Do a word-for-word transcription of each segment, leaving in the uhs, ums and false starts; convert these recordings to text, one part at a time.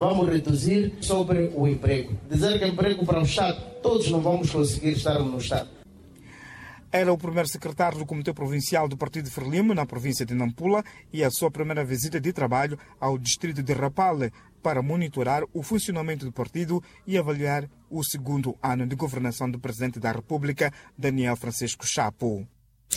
Vamos reduzir sobre o emprego. Dizer que emprego para o Estado, todos não vamos conseguir estar no Estado. Era o primeiro secretário do Comitê Provincial do Partido Frelimo, na província de Nampula, e a sua primeira visita de trabalho ao distrito de Rapale para monitorar o funcionamento do partido e avaliar o segundo ano de governação do Presidente da República, Daniel Francisco Chapo.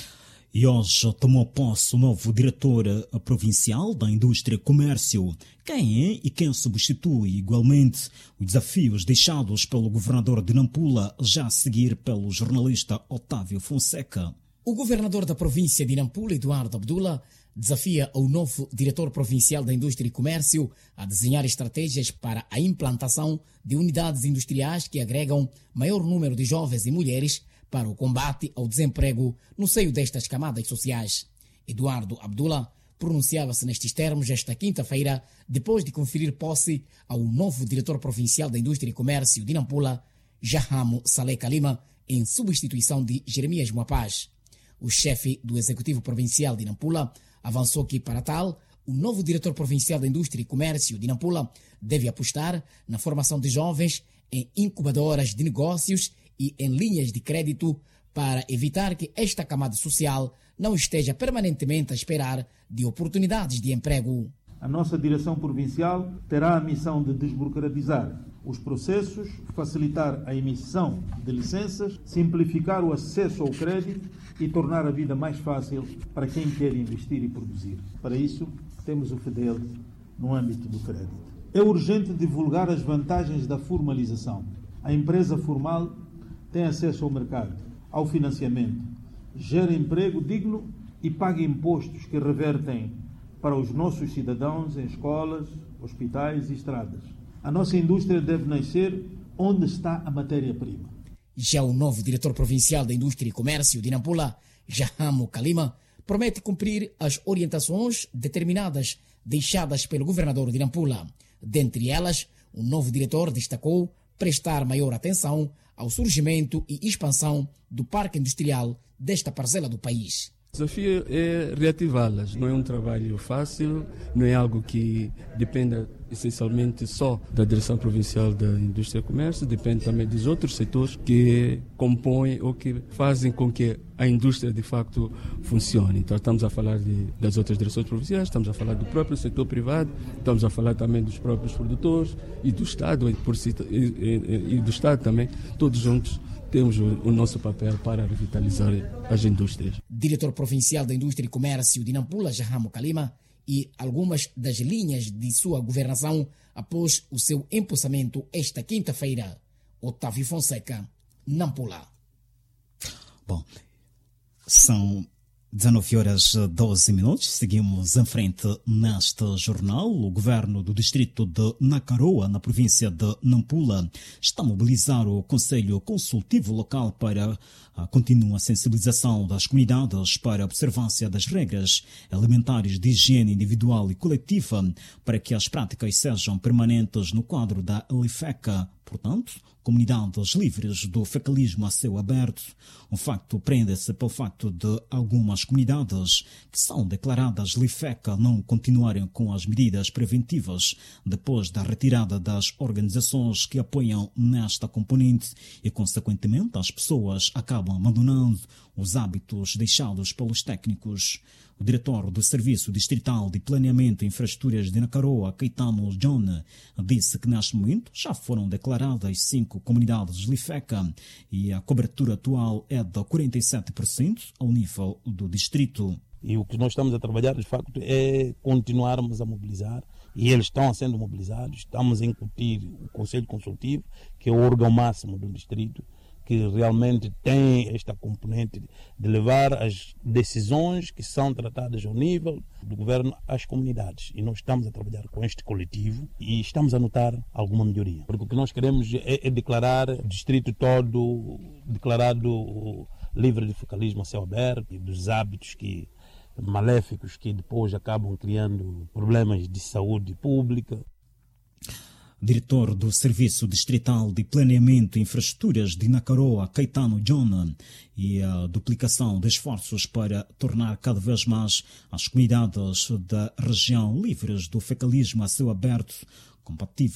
E hoje tomou posse o novo diretor provincial da Indústria e Comércio. Quem é e quem substitui igualmente os desafios deixados pelo governador de Nampula, já a seguir pelo jornalista Otávio Fonseca. O governador da província de Nampula, Eduardo Abdullah, desafia o novo diretor provincial da Indústria e Comércio a desenhar estratégias para a implantação de unidades industriais que agregam maior número de jovens e mulheres para o combate ao desemprego no seio destas camadas sociais. Eduardo Abdullah pronunciava-se nestes termos esta quinta-feira, depois de conferir posse ao novo diretor provincial da Indústria e Comércio de Nampula, Jahamo Saleh Kalima, em substituição de Jeremias Moapaz. O chefe do Executivo Provincial de Nampula avançou que, para tal, o novo diretor provincial da Indústria e Comércio de Nampula deve apostar na formação de jovens em incubadoras de negócios e em linhas de crédito para evitar que esta camada social não esteja permanentemente a esperar de oportunidades de emprego. A nossa direção provincial terá a missão de desburocratizar os processos, facilitar a emissão de licenças, simplificar o acesso ao crédito e tornar a vida mais fácil para quem quer investir e produzir. Para isso, temos o FEDEL no âmbito do crédito. É urgente divulgar as vantagens da formalização. A empresa formal tem acesso ao mercado, ao financiamento, gera emprego digno e paga impostos que revertem para os nossos cidadãos em escolas, hospitais e estradas. A nossa indústria deve nascer onde está a matéria-prima. Já o novo diretor provincial da Indústria e Comércio de Nampula, Jahamo Kalima, promete cumprir as orientações determinadas deixadas pelo governador de Nampula. Dentre elas, o novo diretor destacou prestar maior atenção ao surgimento e expansão do parque industrial desta parcela do país. O desafio é reativá-las. Não é um trabalho fácil, não é algo que dependa essencialmente só da Direção Provincial da Indústria e Comércio, depende também dos outros setores que compõem ou que fazem com que a indústria de facto funcione. Então estamos a falar de, das outras direções provinciais, estamos a falar do próprio setor privado, estamos a falar também dos próprios produtores e do Estado, e, por si, e, e, e do Estado também, todos juntos temos o, o nosso papel para revitalizar as indústrias. Diretor Provincial da Indústria e Comércio de Nampula, Jahamo Kalima, e algumas das linhas de sua governação após o seu empossamento esta quinta-feira. Otávio Fonseca, Nampula. Bom, são dezenove horas e doze minutos. Seguimos em frente neste jornal. O governo do distrito de Nakaroa, na província de Nampula, está a mobilizar o Conselho Consultivo Local para a contínua sensibilização das comunidades para a observância das regras elementares de higiene individual e coletiva, para que as práticas sejam permanentes no quadro da LIFECA. Portanto, comunidades livres do fecalismo a céu aberto. O facto prende-se pelo facto de algumas comunidades que são declaradas LIFECA não continuarem com as medidas preventivas depois da retirada das organizações que apoiam nesta componente e, consequentemente, as pessoas acabam abandonando os hábitos deixados pelos técnicos. O diretor do Serviço Distrital de Planeamento e Infraestruturas de Nakaroa, Caetano John, disse que neste momento já foram declaradas cinco comunidades LIFECA e a cobertura atual é de quarenta e sete por cento ao nível do distrito. E o que nós estamos a trabalhar, de facto, é continuarmos a mobilizar, e eles estão sendo mobilizados. Estamos a incutir o Conselho Consultivo, que é o órgão máximo do distrito, que realmente tem esta componente de levar as decisões que são tratadas ao nível do governo às comunidades. E nós estamos a trabalhar com este coletivo e estamos a notar alguma melhoria. Porque o que nós queremos é, é declarar o distrito todo declarado livre de fecalismo a céu aberto e dos hábitos que, maléficos que depois acabam criando problemas de saúde pública. Diretor do Serviço Distrital de Planeamento e Infraestruturas de Nakaroa, Caetano John, e a duplicação de esforços para tornar cada vez mais as comunidades da região livres do fecalismo a céu aberto, compatível